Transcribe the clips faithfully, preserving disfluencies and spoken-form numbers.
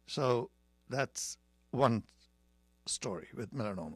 So that's one story with melanoma.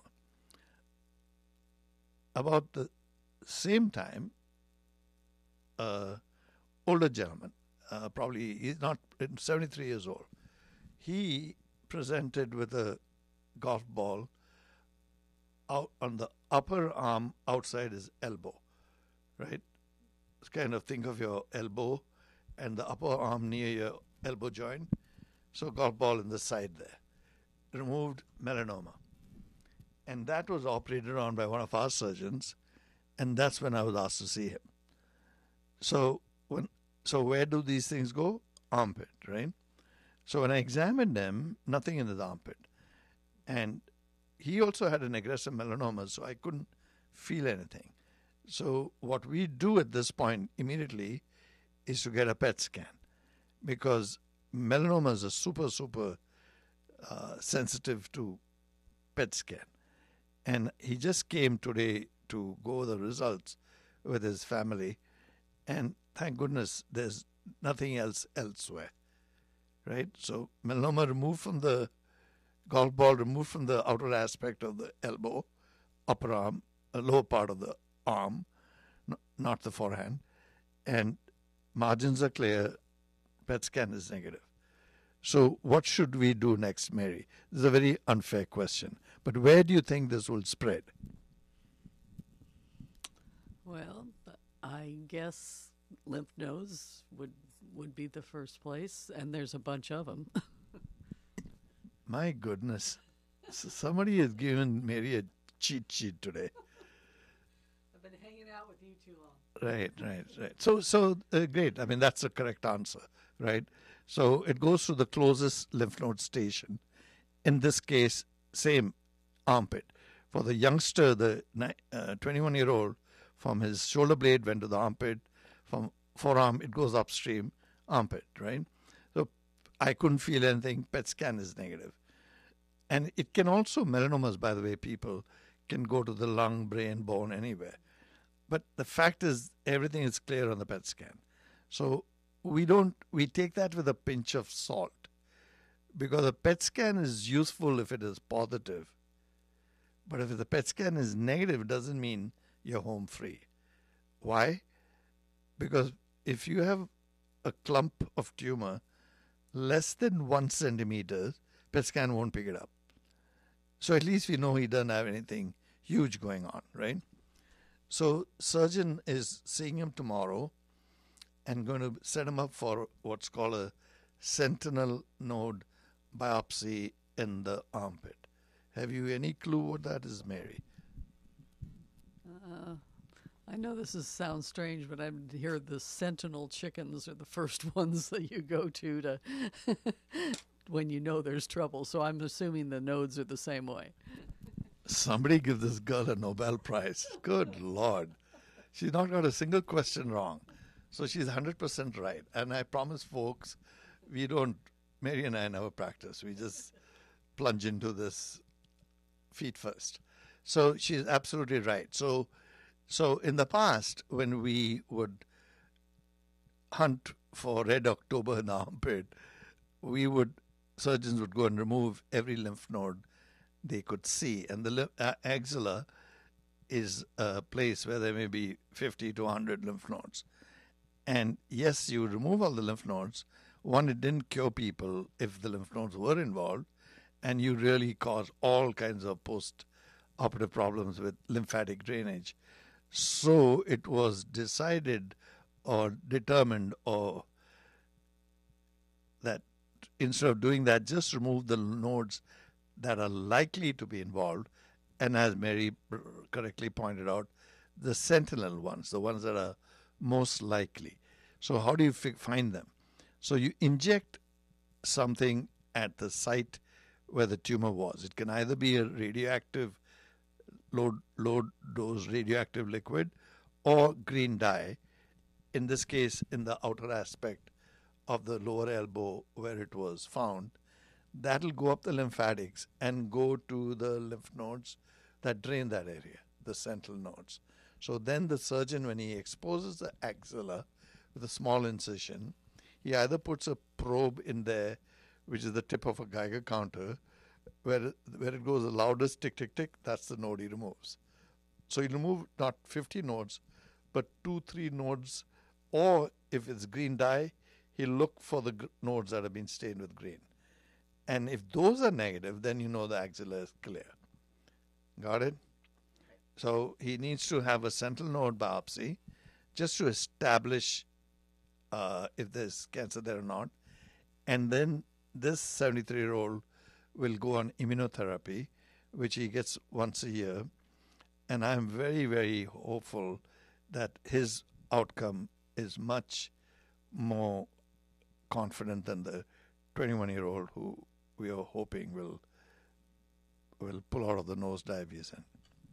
About the same time, uh, older gentleman, uh, probably he's not seventy-three years old. He presented with a golf ball out on the upper arm outside his elbow, right? Kind of think of your elbow and the upper arm near your elbow joint. So golf ball in the side there. Removed melanoma. And that was operated on by one of our surgeons, and that's when I was asked to see him. So when so where do these things go? Armpit, right? So when I examined him, nothing in his armpit. And he also had an aggressive melanoma, so I couldn't feel anything. So what we do at this point immediately is to get a P E T scan, because melanomas are super, super uh, sensitive to P E T scan. And he just came today to go over the results with his family, and thank goodness there's nothing else elsewhere, right? So melanoma removed from the golf ball, removed from the outer aspect of the elbow, upper arm, a lower part of the arm, not the forehand, and margins are clear, P E T scan is negative. So what should we do next, Mary? This is a very unfair question, but where do you think this will spread? Well, I guess lymph nodes would would be the first place, and there's a bunch of them. My goodness. So somebody has given Mary a cheat sheet today. I've been hanging out with you too long. Right, right, right. So, so uh, great. I mean, that's the correct answer, right? So it goes to the closest lymph node station. In this case, same armpit. For the youngster, the twenty-one-year-old, from his shoulder blade went to the armpit. From forearm, it goes upstream, armpit, right? So I couldn't feel anything. P E T scan is negative. And it can also, melanomas, by the way, people, can go to the lung, brain, bone, anywhere. But the fact is, everything is clear on the P E T scan. So we don't, we take that with a pinch of salt, because a P E T scan is useful if it is positive. But if the P E T scan is negative, it doesn't mean you're home free. Why? Because if you have a clump of tumor less than one centimeter, P E T scan won't pick it up. So at least we know he doesn't have anything huge going on, right? So surgeon is seeing him tomorrow and going to set him up for what's called a sentinel node biopsy in the armpit. Have you any clue what that is, Mary? Uh, I know this is, sounds strange, but I hear the sentinel chickens are the first ones that you go to to when you know there's trouble. So I'm assuming the nodes are the same way. Somebody give this girl a Nobel Prize. Good Lord. She's not got a single question wrong. So she's one hundred percent right. And I promise folks, we don't, Mary and I never practice. We just plunge into this feet first. So she's absolutely right. So, so in the past, when we would hunt for red October in the armpit, we would, surgeons would go and remove every lymph node they could see. And the uh, axilla is a place where there may be fifty to one hundred lymph nodes. And yes, you remove all the lymph nodes. One, it didn't cure people if the lymph nodes were involved, and you really cause all kinds of post-operative problems with lymphatic drainage. So it was decided or determined or that instead of doing that, just remove the nodes that are likely to be involved, and as Mary correctly pointed out, the sentinel ones, the ones that are most likely. So how do you find them? So you inject something at the site where the tumor was. It can either be a radioactive, low, low dose radioactive liquid or green dye, in this case in the outer aspect of the lower elbow where it was found. That'll go up the lymphatics and go to the lymph nodes that drain that area, the sentinel nodes. So then the surgeon, when he exposes the axilla with a small incision, he either puts a probe in there which is the tip of a Geiger counter, where it, where it goes the loudest tick, tick, tick, that's the node he removes. So he'll remove not fifty nodes, but two, three nodes, or if it's green dye, he'll look for the gr- nodes that have been stained with green. And if those are negative, then you know the axilla is clear. Got it? So he needs to have a sentinel node biopsy just to establish uh, if there's cancer there or not. And then this seventy-three-year-old will go on immunotherapy, which he gets once a year. And I'm very, very hopeful that his outcome is much more confident than the twenty-one-year-old who we are hoping will will pull out of the nosedive he's in.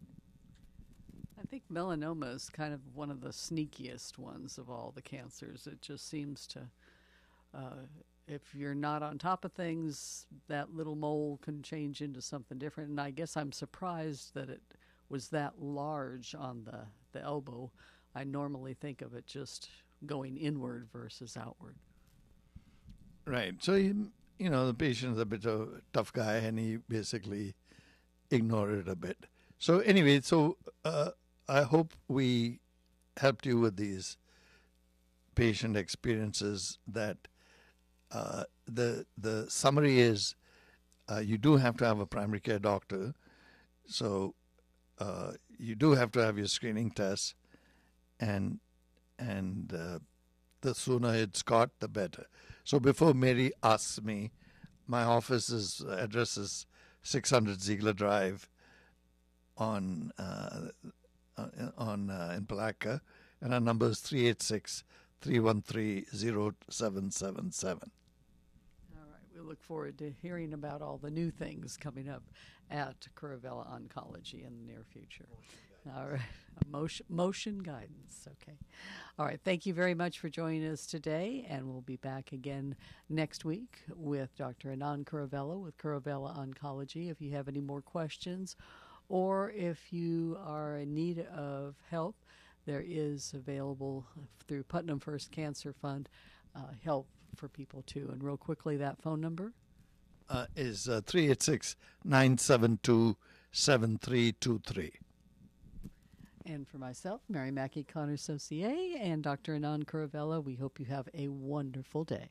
I think melanoma is kind of one of the sneakiest ones of all the cancers. It just seems to, uh, if you're not on top of things, that little mole can change into something different. And I guess I'm surprised that it was that large on the, the elbow. I normally think of it just going inward versus outward. Right. So, he, you know, the patient's a bit of a tough guy, and he basically ignored it a bit. So anyway, so uh, I hope we helped you with these patient experiences. That uh, the the summary is uh, you do have to have a primary care doctor. So uh, you do have to have your screening tests, and and uh, the sooner it's got, the better. So before Mary asks me, my office's address is six hundred Ziegler Drive on uh, on uh, in Palatka, and our number is three eight six, three one three, zero seven seven seven. All right. We look forward to hearing about all the new things coming up at Curavella Oncology in the near future. All right. Motion, motion guidance. Okay. All right. Thank you very much for joining us today, and we'll be back again next week with Doctor Anand Curavella with Curavella Oncology. If you have any more questions, or if you are in need of help, there is available through Putnam First Cancer Fund uh, help for people too. And real quickly, that phone number uh, is uh, three eight six, nine seven two, seven three two three. And for myself, Mary Mackey Connor Saucier, and Doctor Anand Curavella, we hope you have a wonderful day.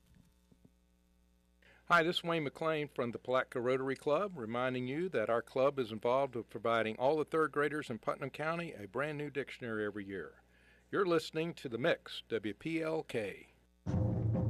Hi, this is Wayne McLean from the Palatka Rotary Club, reminding you that our club is involved with providing all the third graders in Putnam County a brand new dictionary every year. You're listening to The Mix, W P L K.